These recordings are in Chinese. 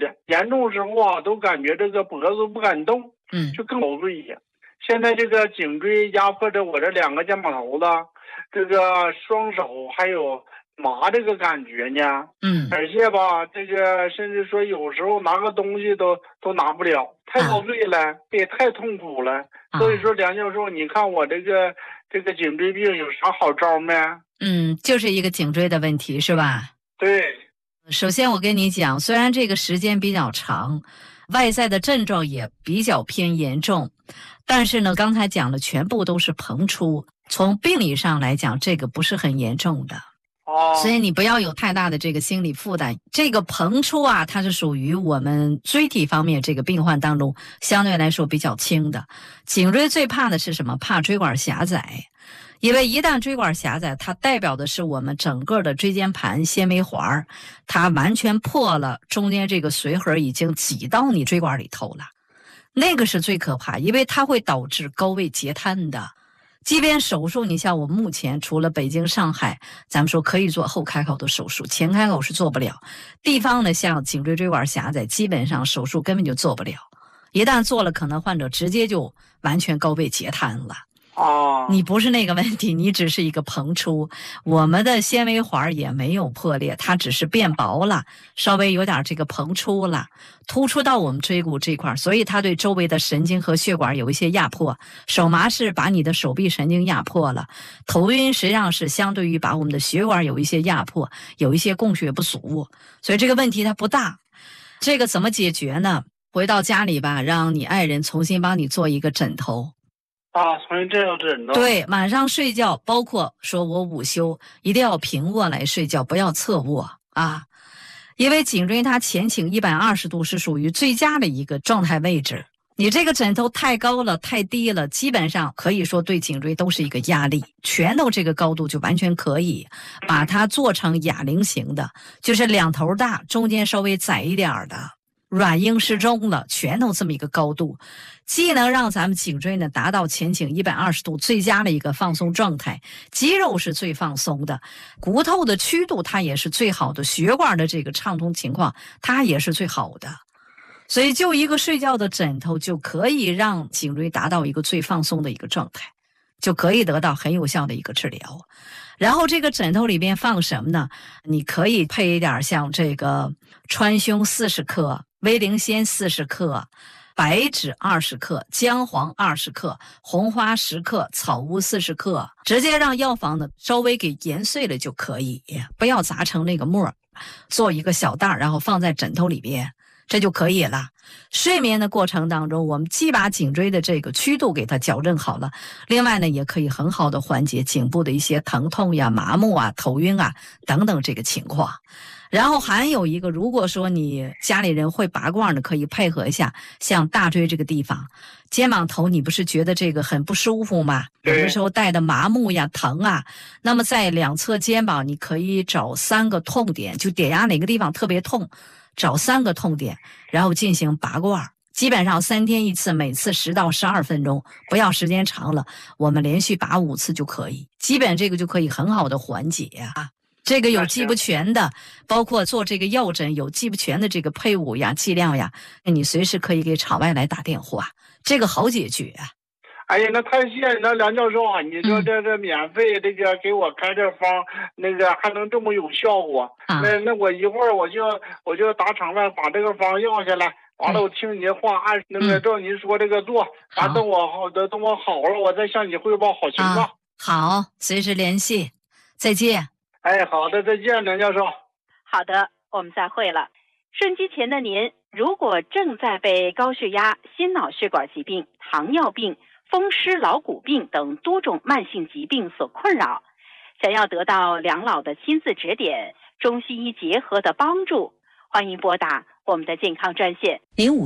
的，严重时候啊都感觉这个脖子不敢动，就更劳累呀。现在这个颈椎压迫着我这2个肩膀头子，这个双手还有麻这个感觉呢。而且吧，这个甚至说有时候拿个东西都拿不了，太劳累了，也太痛苦了。所以说梁教授，你看我这个颈椎病有啥好招没？ 就是一个颈椎的问题是吧？ 对。 首先我跟你讲，虽然这个时间比较长，外在的症状也比较偏严重，但是呢，刚才讲的全部都是膨出，从病理上来讲，这个不是很严重的。所以你不要有太大的这个心理负担。这个膨出啊，它是属于我们椎体方面这个病患当中相对来说比较轻的。颈椎最怕的是什么？怕椎管狭窄。因为一旦椎管狭窄，它代表的是我们整个的椎间盘纤维环它完全破了，中间这个髓核已经挤到你椎管里头了，那个是最可怕，因为它会导致高位截瘫的。即便手术，你像我们目前除了北京、上海，咱们说可以做后开口的手术，前开口是做不了。地方呢，像颈椎椎管狭窄，基本上手术根本就做不了。一旦做了，可能患者直接就完全高位截瘫了。你不是那个问题，你只是一个膨出，我们的纤维环也没有破裂，它只是变薄了，稍微有点这个膨出了，突出到我们椎骨这块，所以它对周围的神经和血管有一些压迫。手麻是把你的手臂神经压迫了，头晕实际上是相对于把我们的血管有一些压迫，有一些供血不足，所以这个问题它不大。这个怎么解决呢？回到家里吧，让你爱人重新帮你做一个枕头。 重新这样枕头。 对，晚上睡觉，包括说我午休一定要平卧来睡觉，不要侧卧啊。因为颈椎它前倾120度是属于最佳的一个状态位置。你这个枕头太高了、太低了，基本上可以说对颈椎都是一个压力。拳头这个高度就完全可以把它做成哑铃型的，就是两头大，中间稍微窄一点的。软硬适中了，拳头这么一个高度，既能让咱们颈椎呢达到前倾120度最佳的一个放松状态，肌肉是最放松的，骨头的曲度它也是最好的，血管的这个畅通情况它也是最好的。所以就一个睡觉的枕头就可以让颈椎达到一个最放松的一个状态，就可以得到很有效的一个治疗。然后这个枕头里边放什么呢？你可以配一点像这个川芎40克、威灵仙40克、白芷20克、姜黄20克、红花10克、草乌40克，直接让药房呢稍微给研碎了就可以，不要砸成那个沫，做一个小袋然后放在枕头里边，这就可以了。睡眠的过程当中，我们既把颈椎的这个曲度给它矫正好了，另外呢也可以很好的缓解颈部的一些疼痛呀、麻木啊、头晕啊等等这个情况。然后还有一个，如果说你家里人会拔罐的，可以配合一下，像大椎这个地方，肩膀头你不是觉得这个很不舒服吗？有的时候带的麻木呀、疼啊，那么在两侧肩膀你可以找3个痛点，就点压哪个地方特别痛，找3个痛点，然后进行拔罐，基本上3天1次，每次10到12分钟，不要时间长了，我们连续拔5次就可以，基本这个就可以很好的缓解啊。这个有记不全的，包括做这个药枕有记不全的这个配伍呀、剂量呀，你随时可以给场外来打电话，这个好解决啊。 哎呀，那太谢谢那梁教授啊！你说这免费这个给我开这方，那个还能这么有效果？那我一会儿我就打场外把这个方要下来，完了我听你的话，按那个照您说这个做，等我好了，我再向你汇报好情况。 好，随时联系，再见。 哎，好的，再见，梁教授。 好的，我们再会了。收音机前的您，如果正在被高血压、心脑血管疾病、糖尿病、风湿老骨病等多种慢性疾病所困扰，想要得到梁老的亲自指点、中西医结合的帮助，欢迎拨打我们的健康专线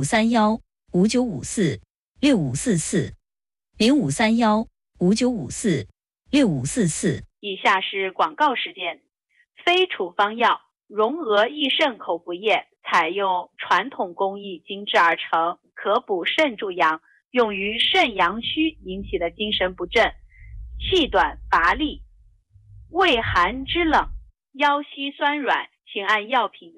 0531-5954-6544 0531-5954-6544。 以下是广告时间。非处方药荣额益肾口服液采用传统工艺精制而成，可补肾助阳，用于肾阳虚引起的精神不振、气短乏力、畏寒肢冷、腰膝酸软，请按药品